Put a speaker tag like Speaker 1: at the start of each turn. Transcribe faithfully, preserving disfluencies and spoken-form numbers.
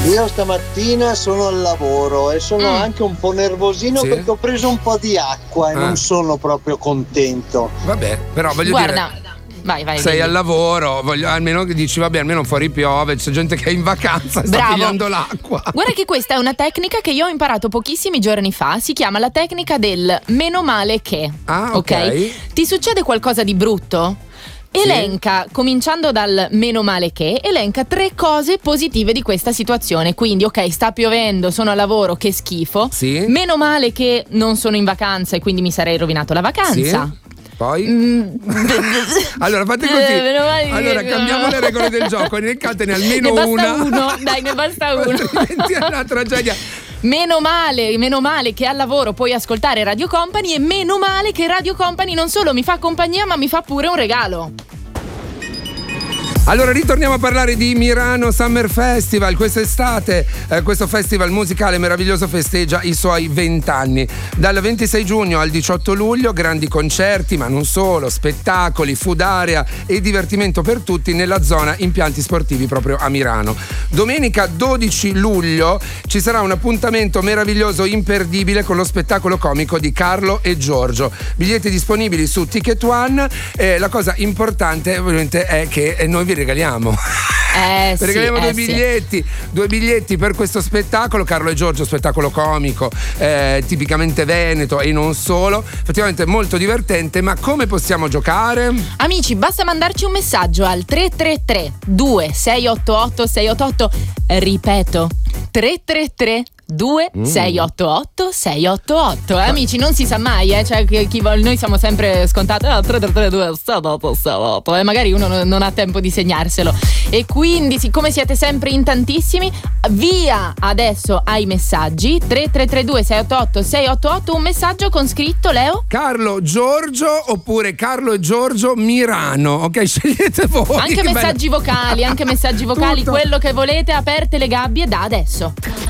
Speaker 1: Io stamattina sono al lavoro e sono mm. anche un po' nervosino, sì? Perché ho preso un po' di acqua e ah. non sono proprio contento.
Speaker 2: Vabbè, però voglio
Speaker 3: Guarda,
Speaker 2: dire...
Speaker 3: Vai, vai,
Speaker 2: sei
Speaker 3: vai.
Speaker 2: al lavoro, voglio, almeno dici vabbè, almeno fuori piove, c'è gente che è in vacanza e sta
Speaker 3: Bravo.
Speaker 2: pigliando l'acqua.
Speaker 3: Guarda che questa è una tecnica che io ho imparato pochissimi giorni fa, si chiama la tecnica del meno male che.
Speaker 2: Ah, ok. Okay?
Speaker 3: Ti succede qualcosa di brutto? Elenca, sì. cominciando dal meno male che, elenca tre cose positive di questa situazione. Quindi, ok, sta piovendo, sono a lavoro, che schifo.
Speaker 2: Sì.
Speaker 3: Meno male che non sono in vacanza e quindi mi sarei rovinato la vacanza.
Speaker 2: Sì. Poi? Mm. Allora fate così. Allora cambiamo le regole del gioco. Elencatene almeno
Speaker 3: ne
Speaker 2: una.
Speaker 3: basta uno. Dai, ne basta uno.
Speaker 2: Altrimenti è una tragedia.
Speaker 3: Meno male, meno male che al lavoro puoi ascoltare Radio Company e meno male che Radio Company non solo mi fa compagnia ma mi fa pure un regalo.
Speaker 2: Allora ritorniamo a parlare di Mirano Summer Festival. Quest'estate eh, questo festival musicale meraviglioso festeggia i suoi vent'anni. Dal ventisei giugno al diciotto luglio grandi concerti, ma non solo, spettacoli, food area e divertimento per tutti nella zona impianti sportivi proprio a Mirano. Domenica dodici luglio ci sarà un appuntamento meraviglioso, imperdibile, con lo spettacolo comico di Carlo e Giorgio. Biglietti disponibili su Ticket One. Eh, la cosa importante ovviamente è che noi vi regaliamo
Speaker 3: eh,
Speaker 2: vi regaliamo
Speaker 3: sì,
Speaker 2: due
Speaker 3: eh,
Speaker 2: biglietti sì. due biglietti per questo spettacolo Carlo e Giorgio, spettacolo comico eh, tipicamente veneto e non solo, effettivamente molto divertente. Ma come possiamo giocare?
Speaker 3: Amici, basta mandarci un messaggio al tre tre tre due sei otto otto sei otto otto, ripeto tre tre tre due sei otto otto sei otto otto. Eh, amici, non si sa mai, eh, cioè chi, chi noi siamo sempre scontati ah, tre tre tre due sei otto sei otto e magari uno non, non ha tempo di segnarselo. E quindi, siccome siete sempre in tantissimi, via adesso ai messaggi tre tre tre due sei otto otto sei otto otto, un messaggio con scritto, Leo?
Speaker 2: Carlo Giorgio oppure Carlo e Giorgio Mirano, ok? Scegliete voi.
Speaker 3: Anche messaggi vocali, anche messaggi vocali,
Speaker 2: Tutto.
Speaker 3: Quello che volete, aperte le gabbie da adesso.